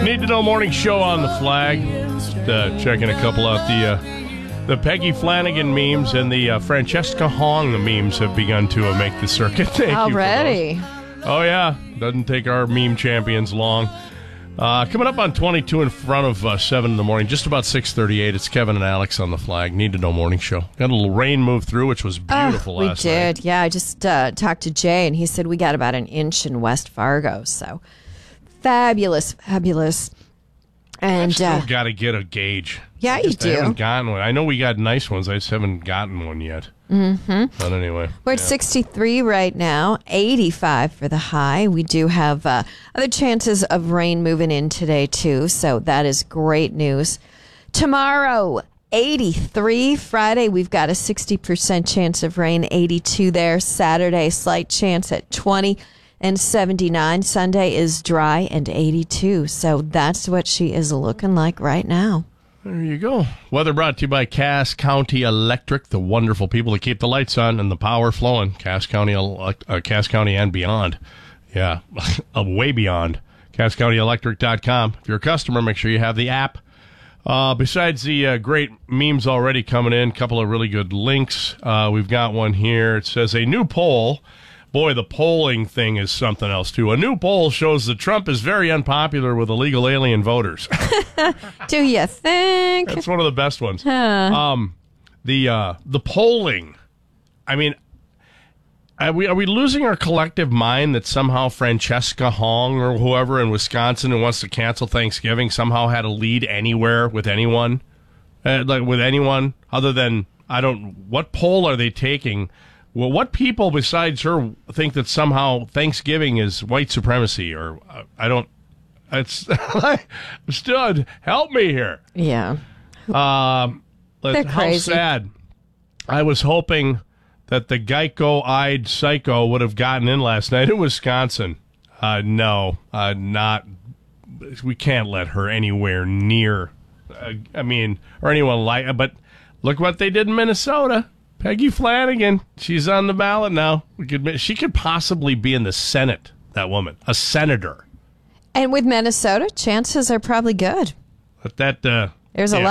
Need to Know Morning Show on the Flag. Just, checking a couple out. The Peggy Flanagan memes and the Francesca Hong memes have begun to make the circuit. Thank you already. for those. Oh, yeah. Doesn't take our meme champions long. Coming up on 22 in front of 7 in the morning, just about 6:38. It's Kevin and Alex on the Flag. Need to Know Morning Show. Got a little rain move through, which was beautiful last night. We did. Yeah, I just talked to Jay, and he said we got about an inch in West Fargo. So fabulous, fabulous. And I've still got to get a gauge. Yeah, you do. I haven't gotten one. I know we got nice ones. I just haven't gotten one yet. Mm-hmm. But anyway. We're at 63 right now, 85 for the high. We do have other chances of rain moving in today, too, so that is great news. Tomorrow, 83. Friday, we've got a 60% chance of rain, 82 there. Saturday, slight chance at 20 and 79. Sunday is dry and 82. So that's what she is looking like right now. There you go. Weather brought to you by Cass County Electric, the wonderful people that keep the lights on and the power flowing. Cass County and beyond. Yeah, way beyond. CassCountyElectric.com. If you're a customer, make sure you have the app. Besides the great memes already coming in, a couple of really good links. We've got one here. It says, a new poll. Boy, the polling thing is something else, too. A new poll shows that Trump is very unpopular with illegal alien voters. Do you think? That's one of the best ones. The polling. I mean, are we losing our collective mind that somehow Francesca Hong or whoever in Wisconsin who wants to cancel Thanksgiving somehow had a lead anywhere with anyone? With anyone other than, what poll are they taking? Well, what people besides her think that somehow Thanksgiving is white supremacy? Or it's still, help me here. Yeah. How crazy. sad. I was hoping that the Geico-eyed psycho would have gotten in last night in Wisconsin. No, not. We can't let her anywhere near. Or anyone like. But look what they did in Minnesota. Peggy Flanagan, she's on the ballot now. She could possibly be in the Senate, that woman, a senator. And with Minnesota, chances are probably good. But that, there's a lot.